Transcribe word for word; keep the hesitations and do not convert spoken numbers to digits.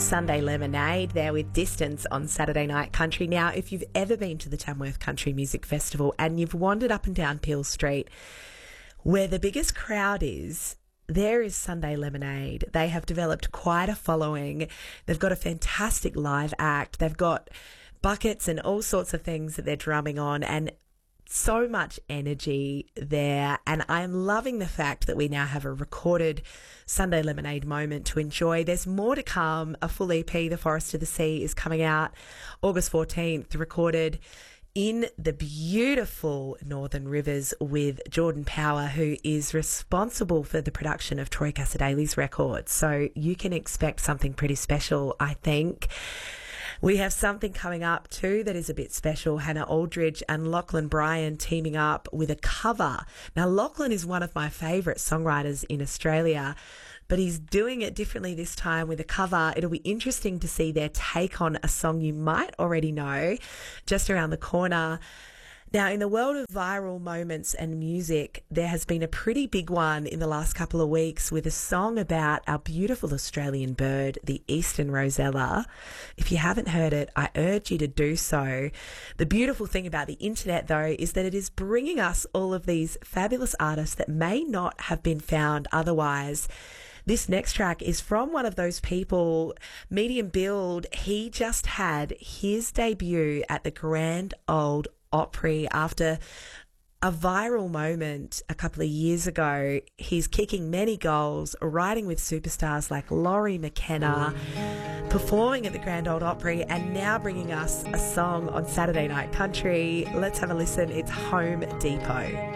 Sunday Lemonade there with Distance on Saturday Night Country. Now, if you've ever been to the Tamworth Country Music Festival and you've wandered up and down Peel Street, where the biggest crowd is, there is Sunday Lemonade. They have developed quite a following. They've got a fantastic live act. They've got buckets and all sorts of things that they're drumming on, and so much energy there. And I'm loving the fact that we now have a recorded Sunday Lemonade moment to enjoy. There's more to come. A full E P, The Forest of the Sea, is coming out August fourteenth, recorded in the beautiful Northern Rivers with Jordan Power, who is responsible for the production of Troy Cassadaly's record. So you can expect something pretty special, I think. We have something coming up too that is a bit special. Hannah Aldridge and Lachlan Bryan teaming up with a cover. Now, Lachlan is one of my favourite songwriters in Australia, but he's doing it differently this time with a cover. It'll be interesting to see their take on a song you might already know, Just Around the Corner. Now, in the world of viral moments and music, there has been a pretty big one in the last couple of weeks with a song about our beautiful Australian bird, the eastern rosella. If you haven't heard it, I urge you to do so. The beautiful thing about the internet, though, is that it is bringing us all of these fabulous artists that may not have been found otherwise. This next track is from one of those people, Medium Build. He just had his debut at the Grand Ole Opry after a viral moment a couple of years ago. He's kicking many goals, riding with superstars like Laurie McKenna, performing at the Grand Ole Opry, and now bringing us a song on Saturday Night Country. Let's have a listen. It's Home Depot.